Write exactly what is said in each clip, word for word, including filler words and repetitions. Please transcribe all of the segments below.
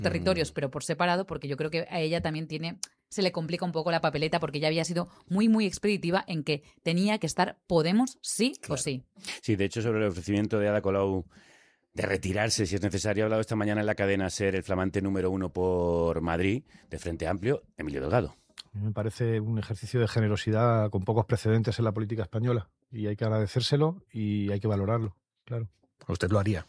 territorios, mm. pero por separado, porque yo creo que a ella también tiene... se le complica un poco la papeleta porque ya había sido muy, muy expeditiva en que tenía que estar Podemos sí claro. o sí. Sí, de hecho, sobre el ofrecimiento de Ada Colau de retirarse, si es necesario, ha hablado esta mañana en la cadena SER el flamante número uno por Madrid, de Frente Amplio, Emilio Delgado. Me parece un ejercicio de generosidad con pocos precedentes en la política española y hay que agradecérselo y hay que valorarlo, claro. ¿Usted lo haría?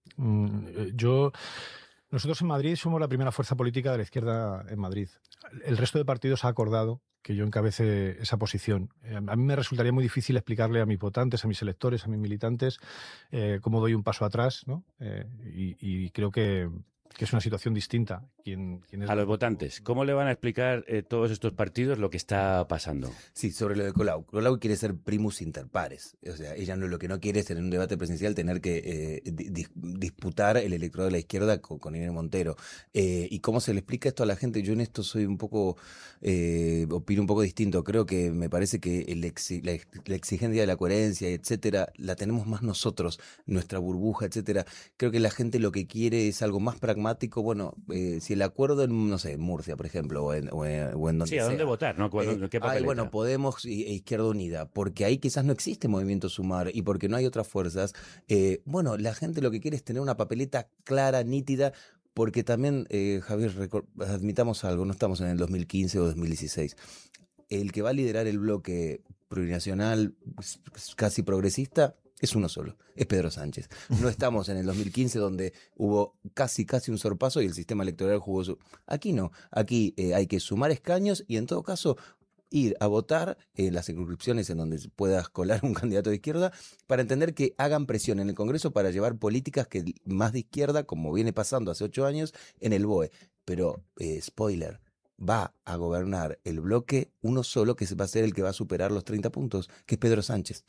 Mm, yo... Nosotros en Madrid somos la primera fuerza política de la izquierda en Madrid. El resto de partidos ha acordado que yo encabece esa posición. Eh, a mí me resultaría muy difícil explicarle a mis votantes, a mis electores, a mis militantes, eh, cómo doy un paso atrás, ¿no? Eh, y, y creo que, que es una situación distinta. ¿Quién, quién es a los votantes, ¿cómo le van a explicar eh, todos estos partidos lo que está pasando? Sí, sobre lo de Colau. Colau quiere ser primus inter pares. O sea, ella no, lo que no quiere es en un debate presidencial tener que eh, di, disputar el electorado de la izquierda con, con Irene Montero. Eh, ¿Y cómo se le explica esto a la gente? Yo en esto soy un poco, eh, opino un poco distinto. Creo que me parece que el exi, la, la exigencia de la coherencia, etcétera, la tenemos más nosotros, nuestra burbuja, etcétera. Creo que la gente lo que quiere es algo más pragmático. Bueno, eh, si el acuerdo en, no sé, en Murcia, por ejemplo, o en, o en, o en donde Sí, ¿a dónde sea. votar? ¿No? Eh, ¿Qué ay, bueno, Podemos e Izquierda Unida, porque ahí quizás no existe Movimiento Sumar y porque no hay otras fuerzas. Eh, bueno, la gente lo que quiere es tener una papeleta clara, nítida, porque también, eh, Javier, admitamos algo, no estamos en el dos mil quince o dos mil dieciséis. El que va a liderar el bloque plurinacional casi progresista es uno solo, es Pedro Sánchez. No estamos en el dos mil quince donde hubo casi casi un sorpaso y el sistema electoral jugó su... Aquí no, aquí eh, hay que sumar escaños y en todo caso ir a votar en las circunscripciones en donde puedas colar un candidato de izquierda para entender que hagan presión en el Congreso para llevar políticas que más de izquierda, como viene pasando hace ocho años, en el B O E. Pero, eh, spoiler, va a gobernar el bloque uno solo que va a ser el que va a superar los treinta puntos, que es Pedro Sánchez.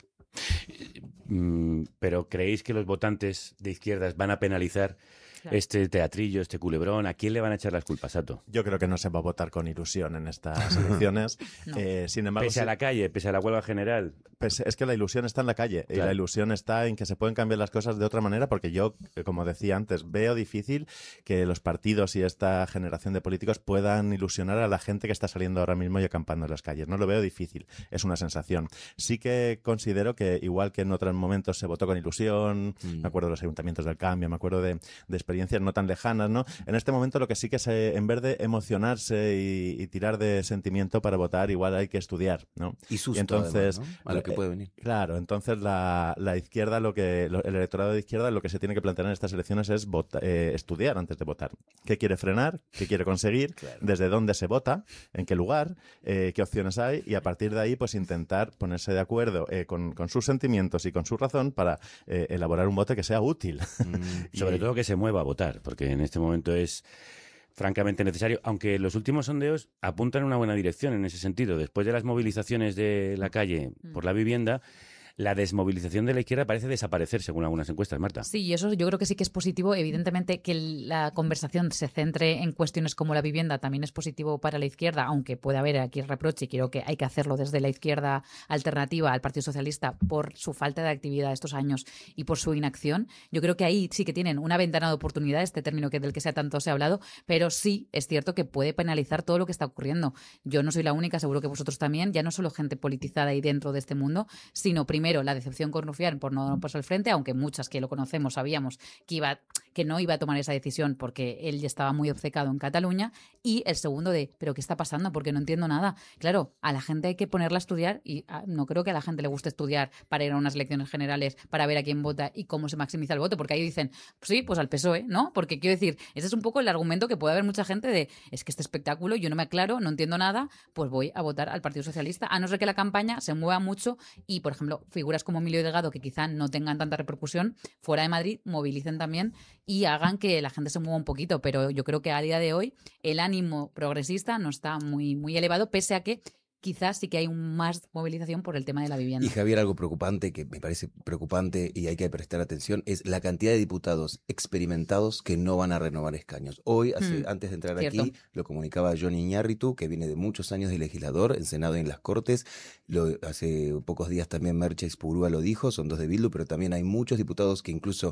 Pero ¿creéis que los votantes de izquierdas van a penalizar claro. este teatrillo, este culebrón? ¿A quién le van a echar las culpas, Sato? Yo creo que no se va a votar con ilusión en estas elecciones. no. eh, sin embargo, pese a la calle, pese a la huelga general. Pues es que la ilusión está en la calle claro. y la ilusión está en que se pueden cambiar las cosas de otra manera porque yo, como decía antes, veo difícil que los partidos y esta generación de políticos puedan ilusionar a la gente que está saliendo ahora mismo y acampando en las calles. No lo veo difícil, es una sensación. Sí que considero que igual que en otros momentos se votó con ilusión, mm. me acuerdo de los ayuntamientos del cambio, me acuerdo de, de experiencias no tan lejanas, ¿no? En este momento lo que sí que es, en vez de emocionarse y, y tirar de sentimiento para votar, igual hay que estudiar, ¿no? Y susto, y entonces, además, ¿no? A lo que puede venir. Claro, entonces la, la izquierda, lo que lo, el electorado de izquierda lo que se tiene que plantear en estas elecciones es vota, eh, estudiar antes de votar. ¿Qué quiere frenar? ¿Qué quiere conseguir? Claro. ¿Desde dónde se vota? ¿En qué lugar? Eh, ¿Qué opciones hay? Y a partir de ahí, pues intentar ponerse de acuerdo eh, con, con sus sentimientos y con su razón para eh, elaborar un voto que sea útil. Mm, y sobre todo que se mueva a votar, porque en este momento es francamente necesario, aunque los últimos sondeos apuntan en una buena dirección en ese sentido. Después de las movilizaciones de la calle por la vivienda, la desmovilización de la izquierda parece desaparecer, según algunas encuestas, Marta. Sí, y eso yo creo que sí que es positivo. Evidentemente que la conversación se centre en cuestiones como la vivienda también es positivo para la izquierda, aunque puede haber aquí reproche y creo que hay que hacerlo desde la izquierda alternativa al Partido Socialista por su falta de actividad estos años y por su inacción. Yo creo que ahí sí que tienen una ventana de oportunidad, este término que del que sea tanto se ha hablado, pero sí es cierto que puede penalizar todo lo que está ocurriendo. Yo no soy la única, seguro que vosotros también, ya no solo gente politizada ahí dentro de este mundo, sino primero Primero, la decepción con Rufián por no pasar al frente, aunque muchas que lo conocemos sabíamos que iba que no iba a tomar esa decisión porque él ya estaba muy obcecado en Cataluña. Y el segundo de, ¿pero qué está pasando? Porque no entiendo nada. Claro, a la gente hay que ponerla a estudiar y a, no creo que a la gente le guste estudiar para ir a unas elecciones generales, para ver a quién vota y cómo se maximiza el voto, porque ahí dicen, pues sí, pues al P S O E, ¿no? Porque quiero decir, ese es un poco el argumento que puede haber mucha gente de, es que este espectáculo, yo no me aclaro, no entiendo nada, pues voy a votar al Partido Socialista, a no ser que la campaña se mueva mucho y, por ejemplo, figuras como Emilio Delgado, que quizá no tengan tanta repercusión fuera de Madrid, movilicen también y hagan que la gente se mueva un poquito, pero yo creo que a día de hoy el ánimo progresista no está muy, muy elevado, pese a que quizás sí que hay más movilización por el tema de la vivienda. Y Javier, algo preocupante, que me parece preocupante y hay que prestar atención, es la cantidad de diputados experimentados que no van a renovar escaños. Hoy, hace, mm, antes de entrar cierto. aquí, lo comunicaba Johnny Iñárritu, que viene de muchos años de legislador, en Senado y en las Cortes. Lo, hace pocos días también Merche Expurúa lo dijo, son dos de Bildu, pero también hay muchos diputados que incluso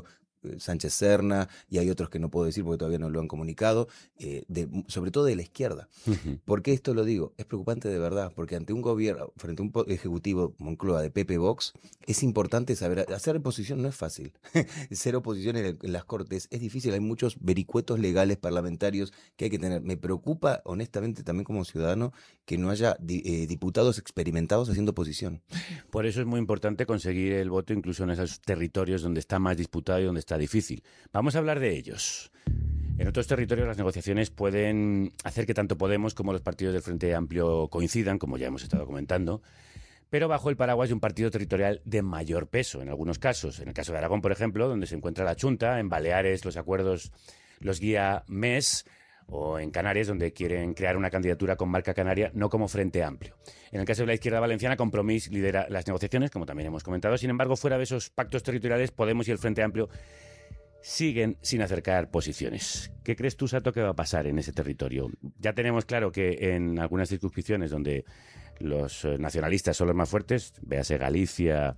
Sánchez Serna, y hay otros que no puedo decir porque todavía no lo han comunicado, eh, de, sobre todo de la izquierda. Uh-huh. ¿Por qué esto lo digo? Es preocupante de verdad, porque ante un gobierno, frente a un ejecutivo Moncloa de P P Vox, es importante saber, hacer oposición no es fácil. Ser oposición en, el, en las Cortes es difícil, hay muchos vericuetos legales parlamentarios que hay que tener. Me preocupa, honestamente, también como ciudadano, que no haya di, eh, diputados experimentados haciendo oposición. Por eso es muy importante conseguir el voto incluso en esos territorios donde está más disputado y donde está difícil. Vamos a hablar de ellos. En otros territorios las negociaciones pueden hacer que tanto Podemos como los partidos del Frente Amplio coincidan, como ya hemos estado comentando, pero bajo el paraguas de un partido territorial de mayor peso, en algunos casos. En el caso de Aragón, por ejemplo, donde se encuentra la Chunta, en Baleares los acuerdos los guía M E S, o en Canarias, donde quieren crear una candidatura con marca canaria, no como Frente Amplio. En el caso de la izquierda valenciana, Compromís lidera las negociaciones, como también hemos comentado. Sin embargo, fuera de esos pactos territoriales, Podemos y el Frente Amplio siguen sin acercar posiciones. ¿Qué crees tú, Sato, que va a pasar en ese territorio? Ya tenemos claro que en algunas circunscripciones donde los nacionalistas son los más fuertes, véase Galicia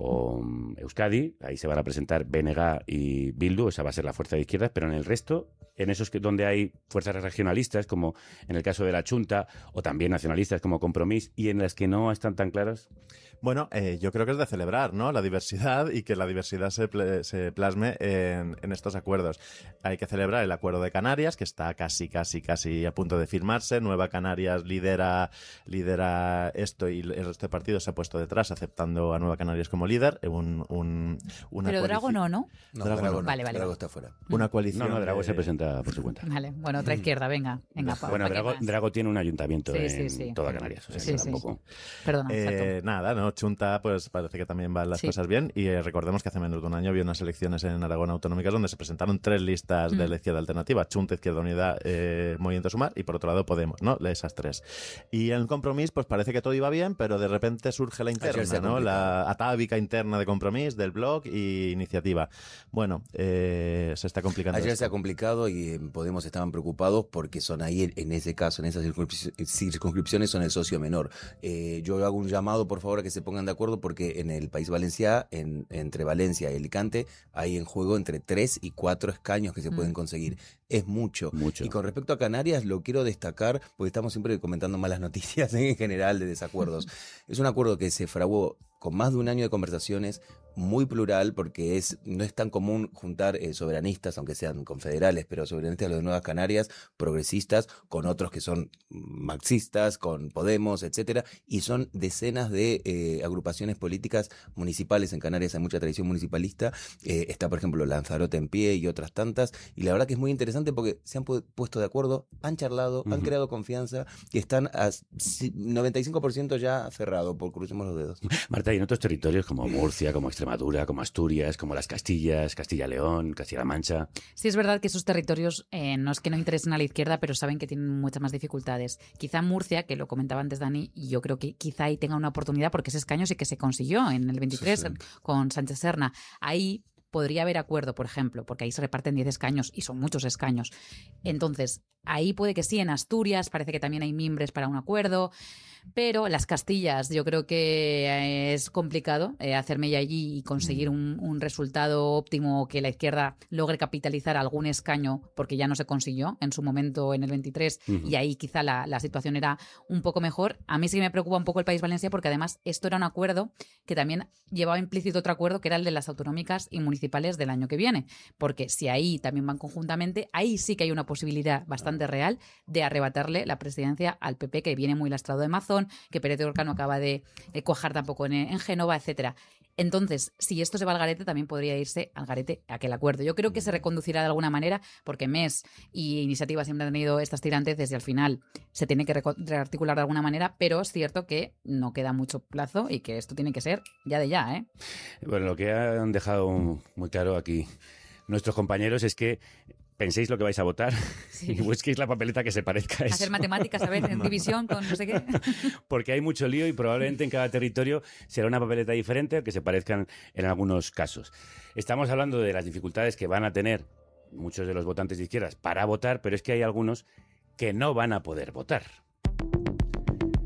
o Euskadi, ahí se van a presentar B N G y Bildu, esa va a ser la fuerza de izquierdas, pero en el resto, en esos que, donde hay fuerzas regionalistas, como en el caso de la Chunta, o también nacionalistas como Compromís, y en las que no están tan claras. Bueno, eh, yo creo que es de celebrar, ¿no?, la diversidad, y que la diversidad se, ple- se plasme en, en estos acuerdos. Hay que celebrar el acuerdo de Canarias, que está casi, casi, casi a punto de firmarse. Nueva Canarias lidera, lidera esto, y el resto de partidos se ha puesto detrás, aceptando a Nueva Canarias como líder. Un, un, una Pero coalici- Drago no, ¿no? No, Drago Drago no. no. Vale, vale, Drago vale. está fuera. Una coalición. No, no, Drago de- se presenta por su cuenta. Vale, bueno, otra izquierda, venga. venga pa, Bueno, pa, ¿qué Drago, más? Drago tiene un ayuntamiento Sí, en sí, sí. toda Canarias, o sea Sí, que sí. tampoco... Perdona, Eh, exacto. nada, ¿no? Chunta, pues parece que también van las Sí. cosas bien. Y eh, recordemos que hace menos de un año había unas elecciones en Aragón autonómicas donde se presentaron tres listas Mm. de la izquierda alternativa: Chunta, Izquierda Unida, eh, Movimiento Sumar, y por otro lado Podemos, ¿no? Esas tres. Y en el Compromís, pues parece que todo iba bien, pero de repente surge la Ayer se interna, ha ¿no? complicado. La atávica interna de Compromís, del Bloc y Iniciativa. Bueno, eh, se está complicando Ayer esto. se ha complicado y en Podemos estaban preocupados porque son ahí, en ese caso, en esas circunscrip- circunscripciones, son el socio menor. Eh, yo hago un llamado, por favor, a que se pongan de acuerdo, porque en el País Valencià, en, entre Valencia y Alicante, hay en juego entre tres y cuatro escaños que se pueden Mm. conseguir. Es mucho. Mucho. Y con respecto a Canarias, lo quiero destacar, porque estamos siempre comentando malas noticias en general de desacuerdos. Es un acuerdo que se fraguó con más de un año de conversaciones, muy plural, porque es no es tan común juntar eh, soberanistas, aunque sean confederales, pero soberanistas de las Nuevas Canarias, progresistas, con otros que son marxistas, con Podemos, etcétera, y son decenas de eh, agrupaciones políticas municipales en Canarias. Hay mucha tradición municipalista. Eh, está, por ejemplo, Lanzarote en pie y otras tantas, y la verdad que es muy interesante porque se han pu- puesto de acuerdo, han charlado, han Ujú. creado confianza, y están a si- noventa y cinco por ciento ya cerrado, por crucemos los dedos. Marta, y en otros territorios como Murcia, como Extremadura, como Asturias, como las Castillas, Castilla-León, Castilla-La Mancha... Sí, es verdad que esos territorios eh, no es que no interesen a la izquierda, pero saben que tienen muchas más dificultades. Quizá Murcia, que lo comentaba antes Dani, y yo creo que quizá ahí tenga una oportunidad, porque ese escaño sí que se consiguió en el veintitrés Sí, sí. con Sánchez Serna. Ahí podría haber acuerdo, por ejemplo, porque ahí se reparten diez escaños y son muchos escaños. Entonces, ahí puede que sí, en Asturias parece que también hay mimbres para un acuerdo, pero las Castillas yo creo que eh, es complicado eh, hacerme ya allí y conseguir un, un resultado óptimo, que la izquierda logre capitalizar algún escaño, porque ya no se consiguió en su momento en el veintitrés, Ujú. y ahí quizá la, la situación era un poco mejor. A mí sí me preocupa un poco el País Valencia, porque además esto era un acuerdo que también llevaba implícito otro acuerdo, que era el de las autonómicas y municipales del año que viene, porque si ahí también van conjuntamente, ahí sí que hay una posibilidad bastante real de arrebatarle la presidencia al P P, que viene muy lastrado de Mazón, que Pérez de Orca no acaba de eh, cuajar tampoco en, en Génova, etcétera. Entonces, si esto se va al garete, también podría irse al garete aquel acuerdo. Yo creo que se reconducirá de alguna manera, porque M E S y Iniciativa siempre han tenido estas tiranteces y al final se tiene que reco- rearticular de alguna manera, pero es cierto que no queda mucho plazo y que esto tiene que ser ya de ya, ¿eh? Bueno, lo que han dejado muy claro aquí nuestros compañeros es que penséis lo que vais a votar Sí. y busquéis la papeleta que se parezca a eso. Hacer matemáticas, a ver, en división con no sé qué. Porque hay mucho lío y probablemente en cada territorio será una papeleta diferente, que se parezcan en algunos casos. Estamos hablando de las dificultades que van a tener muchos de los votantes de izquierdas para votar, pero es que hay algunos que no van a poder votar.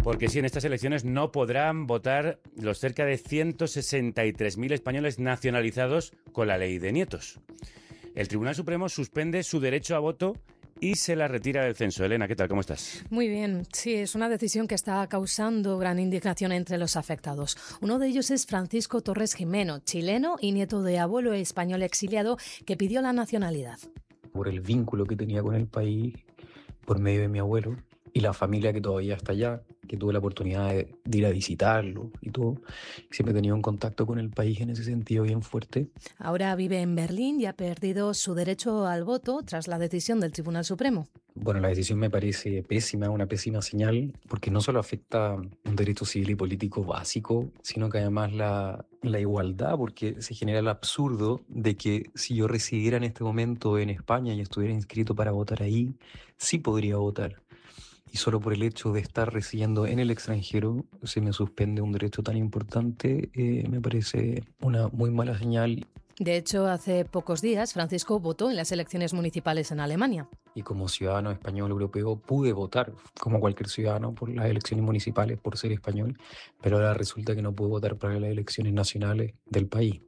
Porque sí, en estas elecciones no podrán votar los cerca de ciento sesenta y tres mil españoles nacionalizados con la ley de nietos. El Tribunal Supremo suspende su derecho a voto y se la retira del censo. Elena, ¿qué tal? ¿Cómo estás? Muy bien. Sí, es una decisión que está causando gran indignación entre los afectados. Uno de ellos es Francisco Torres Jimeno, chileno y nieto de abuelo español exiliado que pidió la nacionalidad. Por el vínculo que tenía con el país, por medio de mi abuelo y la familia que todavía está allá, que tuve la oportunidad de, de ir a visitarlo y todo. Siempre he tenido un contacto con el país en ese sentido bien fuerte. Ahora vive en Berlín y ha perdido su derecho al voto tras la decisión del Tribunal Supremo. Bueno, la decisión me parece pésima, una pésima señal, porque no solo afecta un derecho civil y político básico, sino que además la, la igualdad, porque se genera el absurdo de que si yo residiera en este momento en España y estuviera inscrito para votar ahí, sí podría votar. Y solo por el hecho de estar residiendo en el extranjero se me suspende un derecho tan importante, eh, me parece una muy mala señal. De hecho, hace pocos días Francisco votó en las elecciones municipales en Alemania. Y como ciudadano español europeo pude votar, como cualquier ciudadano, por las elecciones municipales por ser español, pero ahora resulta que no puedo votar para las elecciones nacionales del país.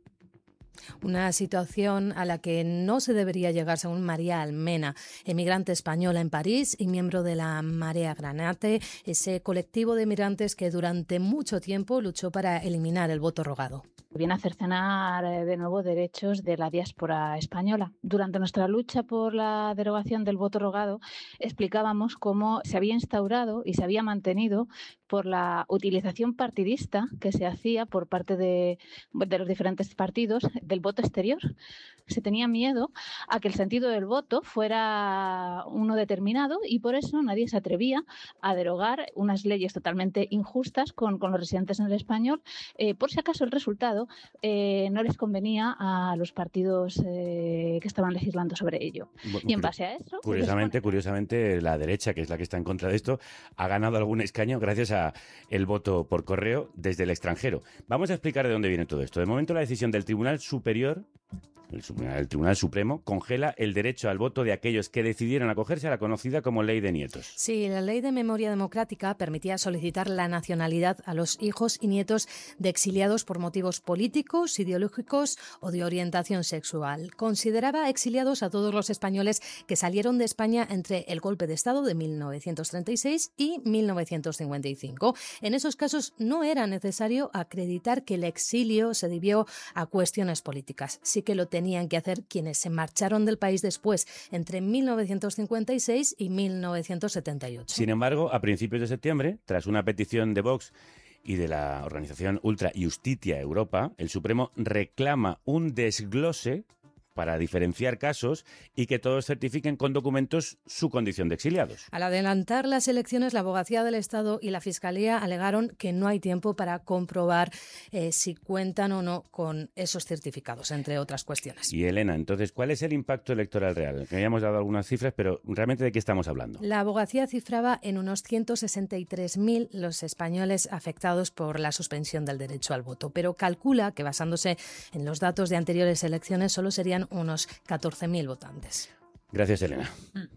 Una situación a la que no se debería llegar, según María Almena, emigrante española en París y miembro de la Marea Granate, ese colectivo de migrantes que durante mucho tiempo luchó para eliminar el voto rogado. Viene a cercenar de nuevo derechos de la diáspora española. Durante nuestra lucha por la derogación del voto rogado, explicábamos cómo se había instaurado y se había mantenido por la utilización partidista que se hacía por parte de, de los diferentes partidos del voto exterior. Se tenía miedo a que el sentido del voto fuera uno determinado y por eso nadie se atrevía a derogar unas leyes totalmente injustas con, con los residentes en el español, eh, por si acaso el resultado eh, no les convenía a los partidos eh, que estaban legislando sobre ello. Bueno, y en base a eso... Curiosamente, curiosamente, la derecha, que es la que está en contra de esto, ha ganado algún escaño gracias a el voto por correo desde el extranjero. Vamos a explicar de dónde viene todo esto. De momento, la decisión del Tribunal Superior, el, el Tribunal Supremo, congela el derecho al voto de aquellos que decidieron acogerse a la conocida como Ley de Nietos. Sí, la Ley de Memoria Democrática permitía solicitar la nacionalidad a los hijos y nietos de exiliados por motivos políticos, ideológicos o de orientación sexual. Consideraba exiliados a todos los españoles que salieron de España entre el golpe de Estado de mil novecientos treinta y seis y mil novecientos cincuenta y cinco. En esos casos no era necesario acreditar que el exilio se debió a cuestiones políticas. Sí que lo tenían que hacer quienes se marcharon del país después, entre mil novecientos cincuenta y seis y mil novecientos setenta y ocho. Sin embargo, a principios de septiembre, tras una petición de Vox y de la organización Ultra Justitia Europa, el Supremo reclama un desglose para diferenciar casos y que todos certifiquen con documentos su condición de exiliados. Al adelantar las elecciones, la Abogacía del Estado y la Fiscalía alegaron que no hay tiempo para comprobar eh, si cuentan o no con esos certificados, entre otras cuestiones. Y Elena, entonces, ¿cuál es el impacto electoral real? Que habíamos dado algunas cifras, pero ¿realmente de qué estamos hablando? La Abogacía cifraba en unos ciento sesenta y tres mil los españoles afectados por la suspensión del derecho al voto, pero calcula que basándose en los datos de anteriores elecciones solo serían unos catorce mil votantes. Gracias, Elena.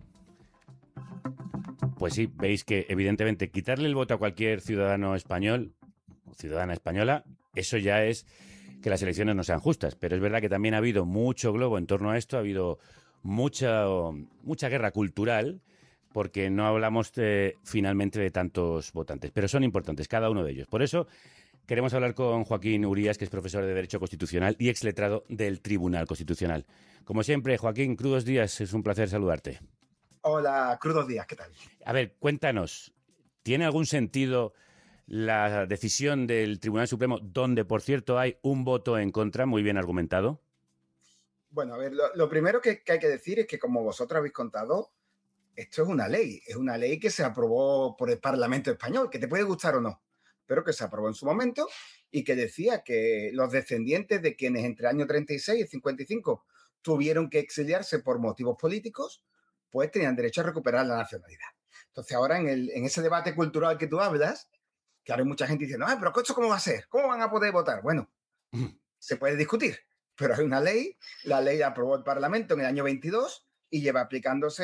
Pues sí, veis que evidentemente quitarle el voto a cualquier ciudadano español o ciudadana española, eso ya es que las elecciones no sean justas. Pero es verdad que también ha habido mucho globo en torno a esto, ha habido mucha, mucha guerra cultural, porque no hablamos de, finalmente de tantos votantes, pero son importantes cada uno de ellos. Por eso queremos hablar con Joaquín Urías, que es profesor de Derecho Constitucional y exletrado del Tribunal Constitucional. Como siempre, Joaquín, crudos días, es un placer saludarte. Hola, crudos días, ¿qué tal? A ver, cuéntanos, ¿tiene algún sentido la decisión del Tribunal Supremo, donde, por cierto, hay un voto en contra muy bien argumentado? Bueno, a ver, lo, lo primero que, que hay que decir es que, como vosotros habéis contado, esto es una ley, es una ley que se aprobó por el Parlamento español, que te puede gustar o no, pero que se aprobó en su momento y que decía que los descendientes de quienes entre el año treinta y seis y cincuenta y cinco tuvieron que exiliarse por motivos políticos, pues tenían derecho a recuperar la nacionalidad. Entonces ahora en, el, en ese debate cultural que tú hablas, que ahora hay mucha gente diciendo, ah, pero ¿esto cómo va a ser? ¿Cómo van a poder votar? Bueno, se puede discutir, pero hay una ley, la ley la aprobó el Parlamento en el año veintidós y lleva aplicándose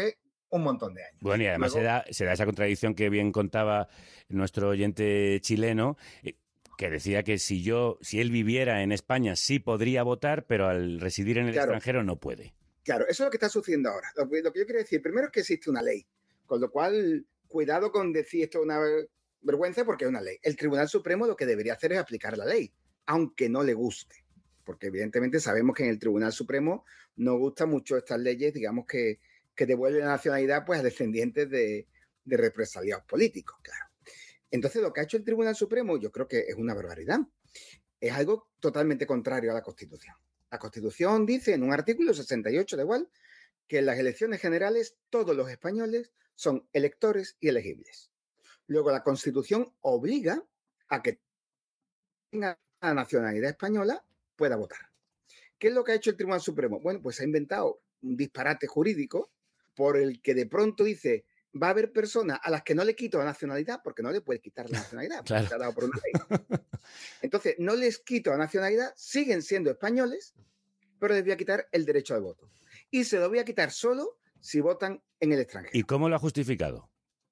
un montón de años. Bueno, y además Luego, se, da, se da esa contradicción que bien contaba nuestro oyente chileno, que decía que si yo, si él viviera en España sí podría votar, pero al residir en el Claro. extranjero no puede. Claro, eso es lo que está sucediendo ahora. Lo, que- lo que yo quiero decir, primero es que existe una ley, con lo cual, cuidado con decir esto es una vergüenza porque es una ley. El Tribunal Supremo lo que debería hacer es aplicar la ley, aunque no le guste, porque evidentemente sabemos que en el Tribunal Supremo no gustan mucho estas leyes, digamos, que, que devuelven la nacionalidad pues, a descendientes de, de represaliados políticos, claro. Entonces, lo que ha hecho el Tribunal Supremo, yo creo que es una barbaridad. Es algo totalmente contrario a la Constitución. La Constitución dice en un artículo sesenta y ocho de igual que en las elecciones generales todos los españoles son electores y elegibles. Luego, la Constitución obliga a que tenga la nacionalidad española pueda votar. ¿Qué es lo que ha hecho el Tribunal Supremo? Bueno, pues ha inventado un disparate jurídico por el que de pronto dice va a haber personas a las que no le quito la nacionalidad porque no le puede quitar la nacionalidad, porque Claro. está dado por una ley. Entonces, no les quito la nacionalidad, siguen siendo españoles, pero les voy a quitar el derecho al voto. Y se lo voy a quitar solo si votan en el extranjero. ¿Y cómo lo ha justificado?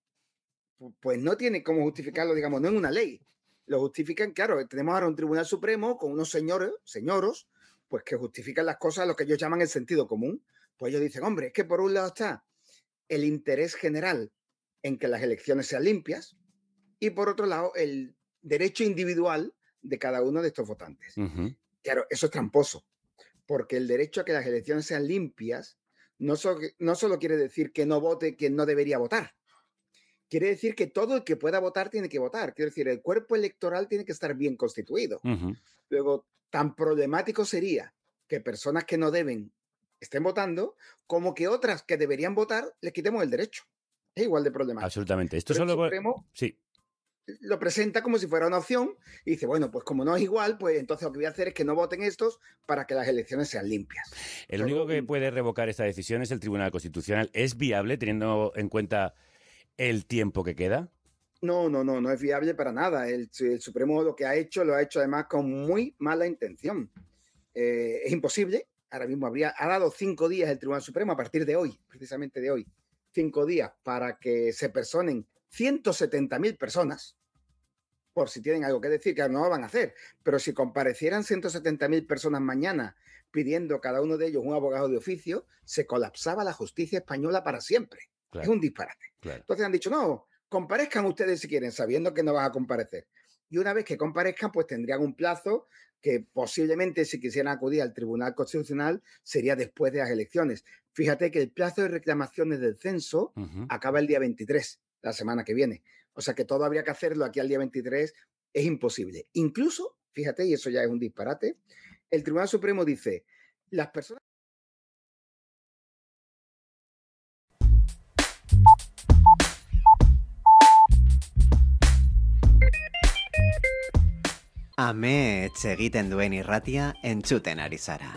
Pues no tiene cómo justificarlo, digamos, no en una ley. Lo justifican, claro, tenemos ahora un Tribunal Supremo con unos señores, señoros, pues que justifican las cosas, lo que ellos llaman el sentido común. Pues ellos dicen, hombre, es que por un lado está el interés general en que las elecciones sean limpias y por otro lado el derecho individual de cada uno de estos votantes. Uh-huh. Claro, eso es tramposo, porque el derecho a que las elecciones sean limpias no, so, no solo quiere decir que no vote quien no debería votar. Quiere decir que todo el que pueda votar tiene que votar. Quiere decir, el cuerpo electoral tiene que estar bien constituido. Uh-huh. Luego, tan problemático sería que personas que no deben estén votando, como que otras que deberían votar les quitemos el derecho. Es igual de problemático. Absolutamente. Esto Pero el solo... Supremo Sí. lo presenta como si fuera una opción y dice, bueno, pues como no es igual, pues entonces lo que voy a hacer es que no voten estos para que las elecciones sean limpias. El único que puede revocar esta decisión es el Tribunal Constitucional. ¿Es viable teniendo en cuenta el tiempo que queda? No, no, no, no es viable para nada. El, el Supremo lo que ha hecho, lo ha hecho además con muy mala intención. Eh, es imposible. Ahora mismo habría, ha dado cinco días el Tribunal Supremo a partir de hoy, precisamente de hoy, cinco días para que se personen ciento setenta mil personas, por si tienen algo que decir, que no lo van a hacer, pero si comparecieran ciento setenta mil personas mañana pidiendo cada uno de ellos un abogado de oficio, se colapsaba la justicia española para siempre. Claro. Es un disparate. Claro. Entonces han dicho, no, comparezcan ustedes si quieren, sabiendo que no van a comparecer. Y una vez que comparezcan, pues tendrían un plazo que posiblemente si quisieran acudir al Tribunal Constitucional sería después de las elecciones. Fíjate que el plazo de reclamaciones del censo Uh-huh. acaba el día veintitrés, la semana que viene. O sea que todo habría que hacerlo aquí al día veintitrés, es imposible. Incluso, fíjate, y eso ya es un disparate, el Tribunal Supremo dice, las personas... Amets egiten duen irratia entzuten ari zara.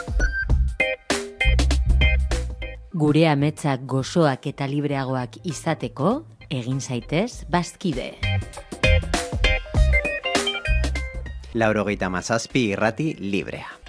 Gure ametsak gozoak eta libreagoak izateko, egin zaitez bazkide. Laurogeita mazazpi irrati librea.